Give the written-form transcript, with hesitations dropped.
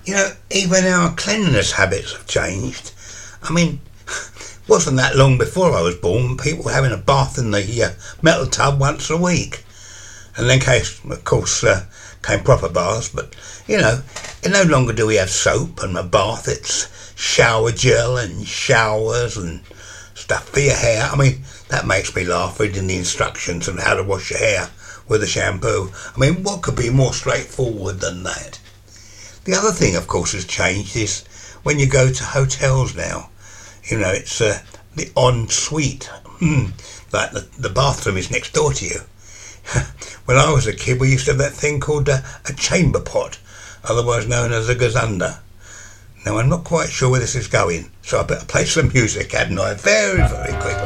Even our cleanliness habits have changed. I mean, wasn't that long before I was born, people were having a bath in the metal tub once a week. And then, of course, came proper baths, but, no longer do we have soap and a bath. It's shower gel and showers and stuff for your hair. I mean, that makes me laugh, reading the instructions on how to wash your hair with a shampoo. I mean, what could be more straightforward than that? The other thing, of course, has changed is when you go to hotels now. It's the en-suite. Like the bathroom is next door to you. When I was a kid, we used to have that thing called a chamber pot, otherwise known as a gazunda. Now, I'm not quite sure where this is going, so I better play some music, hadn't I? Very, very quickly.